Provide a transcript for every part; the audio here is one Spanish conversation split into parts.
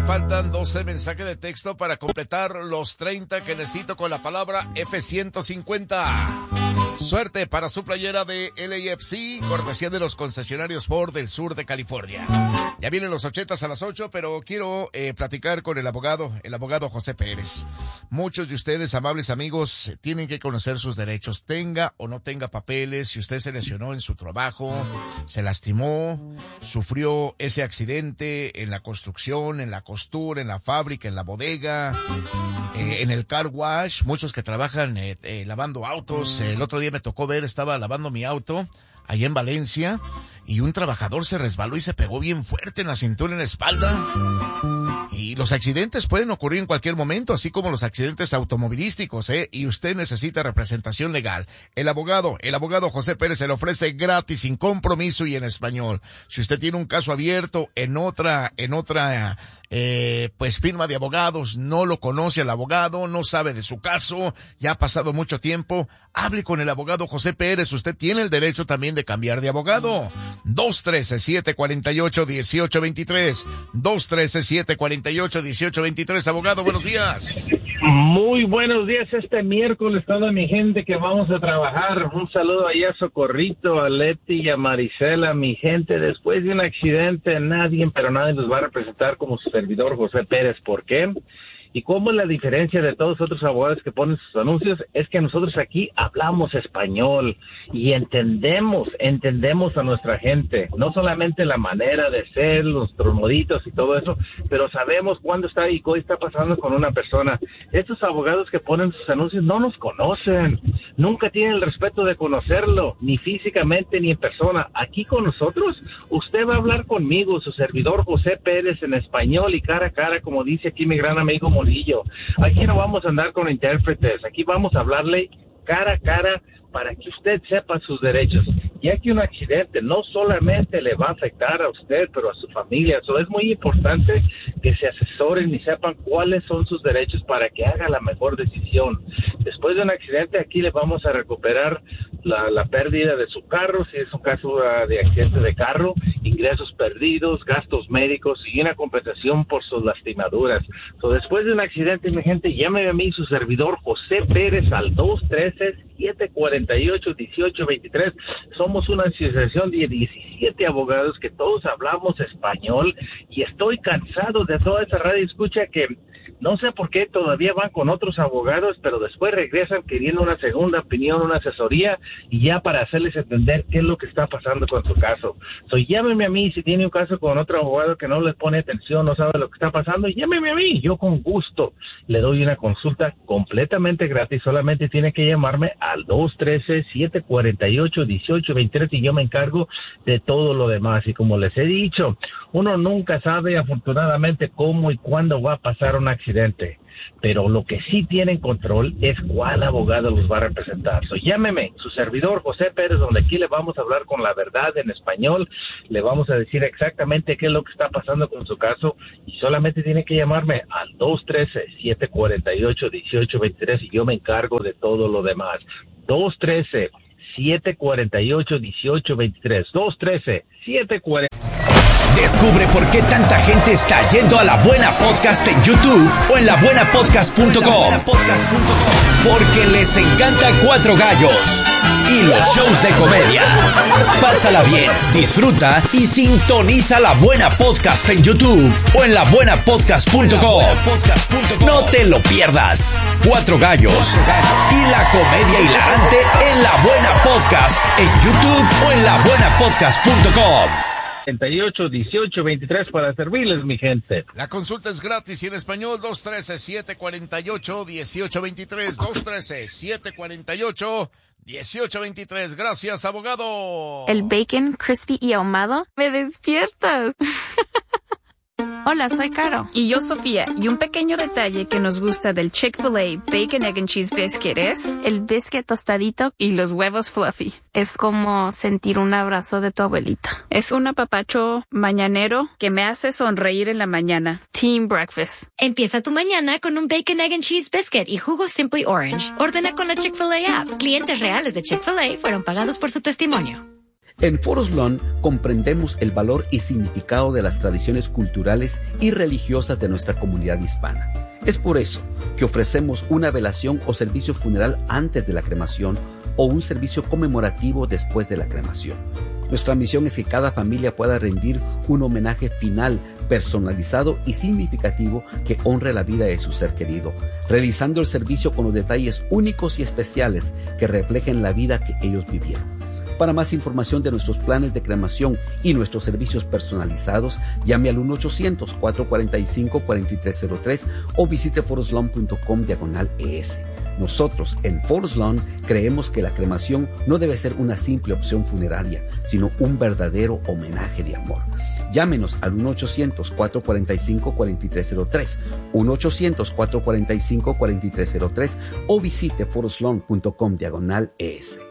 faltan 12 mensajes de texto para completar los 30 que necesito con la palabra F-150. Suerte para su playera de LAFC, cortesía de los concesionarios Ford del sur de California. Ya vienen los 80 a las 8, pero quiero platicar con el abogado José Pérez. Muchos de ustedes, amables amigos, tienen que conocer sus derechos, tenga o no tenga papeles. Si usted se lesionó en su trabajo, se lastimó, sufrió ese accidente en la construcción, en la costura, en la fábrica, en la bodega, en el car wash, muchos que trabajan lavando autos. El otro día me tocó ver, estaba lavando mi auto allá en Valencia y un trabajador se resbaló y se pegó bien fuerte en la cintura y en la espalda. Y los accidentes pueden ocurrir en cualquier momento, así como los accidentes automovilísticos, y usted necesita representación legal. El abogado José Pérez se le ofrece gratis, sin compromiso y en español. Si usted tiene un caso abierto en otra firma de abogados, no lo conoce al abogado, no sabe de su caso, ya ha pasado mucho tiempo, hable con el abogado José Pérez. Usted tiene el derecho también de cambiar de abogado. 213-748-1823. 213-748-1823. Abogado, buenos días. Muy buenos días este miércoles, toda mi gente que vamos a trabajar. Un saludo ahí a Socorrito, a Leti y a Marisela, mi gente. Después de un accidente, nadie nos va a representar como su servidor José Pérez. ¿Por qué? ¿Y cómo es la diferencia de todos los otros abogados que ponen sus anuncios? Es que nosotros aquí hablamos español y entendemos a nuestra gente. No solamente la manera de ser, nuestros moditos y todo eso, pero sabemos cuándo está y qué está pasando con una persona. Estos abogados que ponen sus anuncios no nos conocen. Nunca tienen el respeto de conocerlo, ni físicamente ni en persona. Aquí con nosotros, usted va a hablar conmigo, su servidor José Pérez, en español y cara a cara, como dice aquí mi gran amigo Molillo. Aquí no vamos a andar con intérpretes, aquí vamos a hablarle cara a cara para que usted sepa sus derechos, ya que un accidente no solamente le va a afectar a usted, pero a su familia. So, es muy importante que se asesoren y sepan cuáles son sus derechos para que haga la mejor decisión. Después de un accidente, aquí le vamos a recuperar la pérdida de su carro, si es un caso de accidente de carro, ingresos perdidos, gastos médicos y una compensación por sus lastimaduras. So, después de un accidente, mi gente, llámeme a mí, su servidor José Pérez, al 213-748-1823. Somos una asociación de 17 abogados que todos hablamos español y estoy cansado de toda esa radio escucha que no sé por qué todavía van con otros abogados, pero después regresan queriendo una segunda opinión, una asesoría, y ya para hacerles entender qué es lo que está pasando con su caso. So, llámeme a mí si tiene un caso con otro abogado que no les pone atención, no sabe lo que está pasando, llámeme a mí, yo con gusto le doy una consulta completamente gratis. Solamente tiene que llamarme al 213-748-1823 y yo me encargo de todo lo demás. Y como les he dicho, uno nunca sabe afortunadamente cómo y cuándo va a pasar un accidente, pero lo que sí tienen control es cuál abogado los va a representar. So, llámeme, su servidor José Pérez, donde aquí le vamos a hablar con la verdad en español, le vamos a decir exactamente qué es lo que está pasando con su caso, y solamente tiene que llamarme al 213-748-1823 y yo me encargo de todo lo demás. 213-748-1823. 213-748. Descubre por qué tanta gente está yendo a La Buena Podcast en YouTube o en labuenapodcast.com. Porque les encanta Cuatro Gallos y los shows de comedia. Pásala bien, disfruta y sintoniza La Buena Podcast en YouTube o en labuenapodcast.com. No te lo pierdas. Cuatro Gallos y la comedia hilarante en La Buena Podcast en YouTube o en labuenapodcast.com. 18-18-23 para servirles, mi gente. La consulta es gratis y en español. 213-748-1823. 213-748-1823. Gracias, abogado. El bacon crispy y ahumado. ¡Me despiertas! Hola, soy Caro. Y yo, Sofía. Y un pequeño detalle que nos gusta del Chick-fil-A Bacon, Egg and Cheese Biscuit es el biscuit tostadito y los huevos fluffy. Es como sentir un abrazo de tu abuelita. Es un apapacho mañanero que me hace sonreír en la mañana. Team Breakfast. Empieza tu mañana con un Bacon, Egg and Cheese Biscuit y jugo Simply Orange. Ordena con la Chick-fil-A app. Clientes reales de Chick-fil-A fueron pagados por su testimonio. En Forest Lawn comprendemos el valor y significado de las tradiciones culturales y religiosas de nuestra comunidad hispana. Es por eso que ofrecemos una velación o servicio funeral antes de la cremación o un servicio conmemorativo después de la cremación. Nuestra misión es que cada familia pueda rendir un homenaje final, personalizado y significativo que honre la vida de su ser querido, realizando el servicio con los detalles únicos y especiales que reflejen la vida que ellos vivieron. Para más información de nuestros planes de cremación y nuestros servicios personalizados, llame al 1-800-445-4303 o visite forestlawn.com/ES. Nosotros en Forest Lawn creemos que la cremación no debe ser una simple opción funeraria, sino un verdadero homenaje de amor. Llámenos al 1-800-445-4303, 1-800-445-4303 o visite forestlawn.com/ES.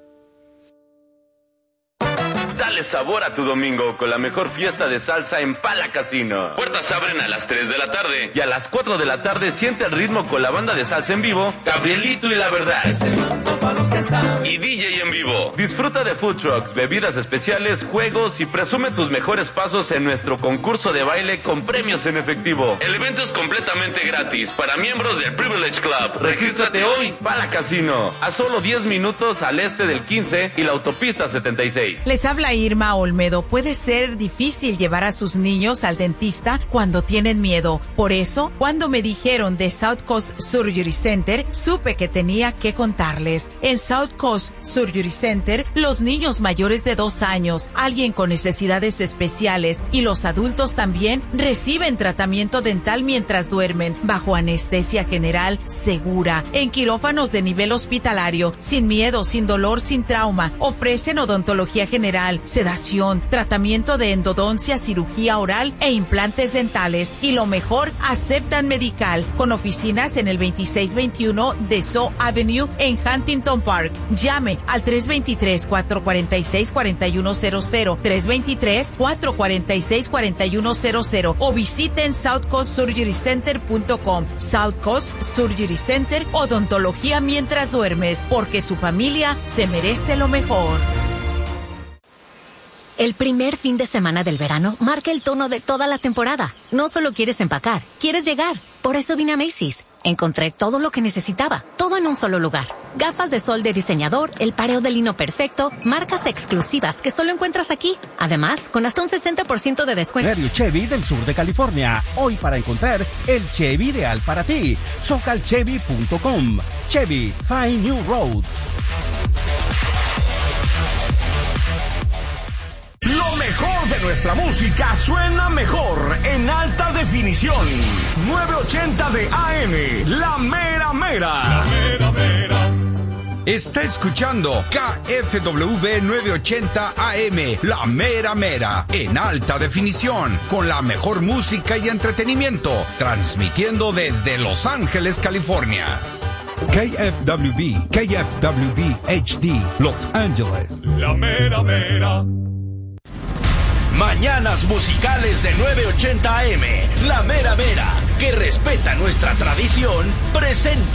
Dale sabor a tu domingo con la mejor fiesta de salsa en Pala Casino. Puertas abren a las 3 de la tarde y a las 4 de la tarde siente el ritmo con la banda de salsa en vivo, Gabrielito y La Verdad. Y DJ en vivo. Disfruta de food trucks, bebidas especiales, juegos y presume tus mejores pasos en nuestro concurso de baile con premios en efectivo. El evento es completamente gratis para miembros del Privilege Club. Regístrate hoy, Pala Casino, a solo 10 minutos al este del 15 y la autopista 76. Les habla Irma Olmedo. Puede ser difícil llevar a sus niños al dentista cuando tienen miedo. Por eso, cuando me dijeron de South Coast Surgery Center, supe que tenía que contarles. En South Coast Surgery Center, los niños mayores de 2 años, alguien con necesidades especiales y los adultos también reciben tratamiento dental mientras duermen, bajo anestesia general segura, en quirófanos de nivel hospitalario, sin miedo, sin dolor, sin trauma. Ofrecen odontología general, sedación, tratamiento de endodoncia, cirugía oral e implantes dentales. Y lo mejor, aceptan medical, con oficinas en el 2621 de Shaw Avenue en Huntington Park. Llame al 323-446-4100, 323-446-4100 o visiten southcoastsurgerycenter.com. South Coast Surgery Center, odontología mientras duermes, porque su familia se merece lo mejor. El primer fin de semana del verano marca el tono de toda la temporada. No solo quieres empacar, quieres llegar. Por eso vine a Macy's. Encontré todo lo que necesitaba, todo en un solo lugar. Gafas de sol de diseñador, el pareo de lino perfecto, marcas exclusivas que solo encuentras aquí. Además, con hasta un 60% de descuento. Concesionario Chevy del sur de California. Hoy para encontrar el Chevy ideal para ti. Socalchevy.com. Chevy, find new roads. Lo mejor de nuestra música suena mejor en alta definición. 980 de AM, La Mera Mera. La Mera Mera. Está escuchando KFWB 980 AM, La Mera Mera, en alta definición, con la mejor música y entretenimiento, transmitiendo desde Los Ángeles, California. KFWB, KFWB HD, Los Ángeles. La Mera Mera. Mañanas musicales de 980 AM, La Mera Mera, que respeta nuestra tradición, presenta